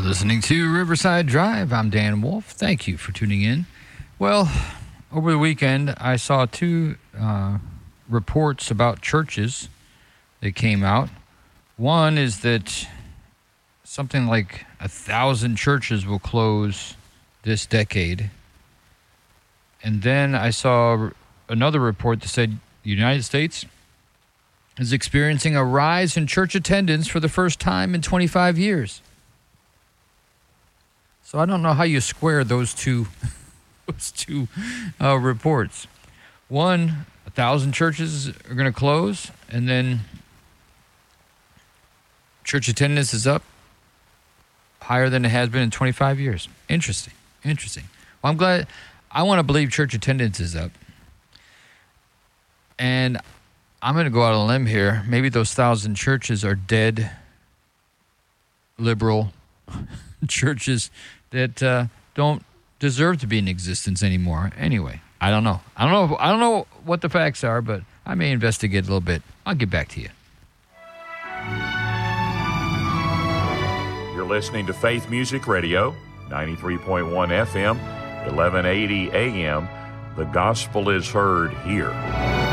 listening to Riverside Drive. I'm Dan Wolf. Thank you for tuning in. Well, over the weekend, I saw two reports about churches that came out. One is that something like 1,000 churches will close this decade. And then I saw another report that said the United States is experiencing a rise in church attendance for the first time in 25 years. So I don't know how you square those two reports. One, 1,000 churches are going to close, and then church attendance is up higher than it has been in 25 years. Interesting. Well, I'm glad. I want to believe church attendance is up. And I'm going to go out on a limb here. Maybe those 1,000 churches are dead liberal churches that don't deserve to be in existence anymore. Anyway, I don't know. I don't know what the facts are, but I may investigate a little bit. I'll get back to you. You're listening to Faith Music Radio, 93.1 FM, 1180 AM. The gospel is heard here.